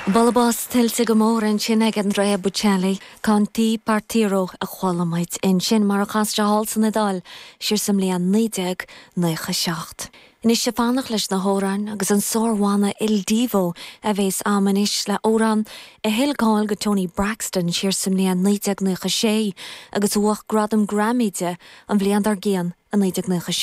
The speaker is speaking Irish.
Balbás tiltte go mór an sin ag an Rhea Bocelli, Conti Partiro a chwalamaid in sin mar a chastra hálsan na dal, siar sam líon 1997. Nis se fannach leis na hóran agus an sórhána Il Divo a bhés amanis le óran a hilgáil go Tony Braxton siar sam líon 1996 agus uach gradam Grammyte an bblion dar géan a 1997.